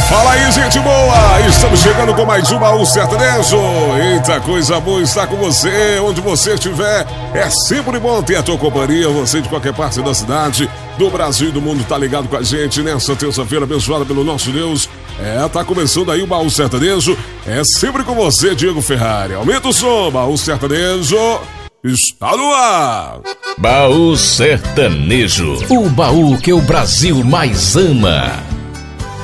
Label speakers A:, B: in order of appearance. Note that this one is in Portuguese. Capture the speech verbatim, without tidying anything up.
A: Fala aí, gente boa! Estamos chegando com mais um Baú Sertanejo. Eita, coisa boa estar com você, onde você estiver. É sempre bom ter a tua companhia, você de qualquer parte da cidade, do Brasil e do mundo tá ligado com a gente nessa terça-feira abençoada pelo nosso Deus. É, tá começando aí o Baú Sertanejo. É sempre com você, Diego Ferrari. Aumenta o som, Baú Sertanejo está no ar.
B: Baú Sertanejo, o baú que o Brasil mais ama.